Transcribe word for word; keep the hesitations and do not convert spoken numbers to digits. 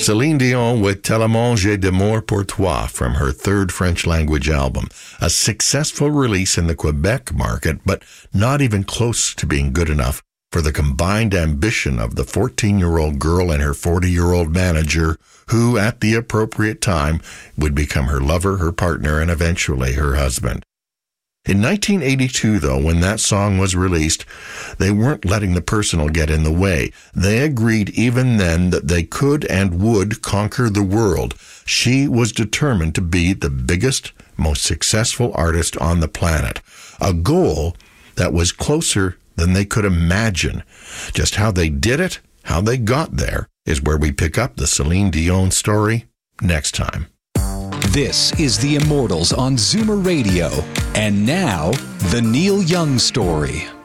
Celine Dion with Tellement j'ai d'amour pour toi from her third French-language album, a successful release in the Quebec market, but not even close to being good enough for the combined ambition of the fourteen-year-old girl and her forty-year-old manager, who, at the appropriate time, would become her lover, her partner, and eventually her husband. In nineteen eighty-two, though, when that song was released, they weren't letting the personal get in the way. They agreed even then that they could and would conquer the world. She was determined to be the biggest, most successful artist on the planet, a goal that was closer than they could imagine. Just how they did it, how they got there, is where we pick up the Celine Dion story next time. This is The Immortals on Zoomer Radio. And now, the Neil Young Story.